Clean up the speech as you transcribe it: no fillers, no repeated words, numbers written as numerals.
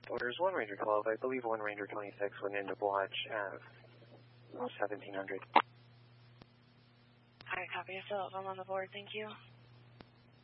Orders 1 Ranger 12. I believe 1 Ranger 26 went into watch at 1700. Alright, copy. I'm on the board. Thank you.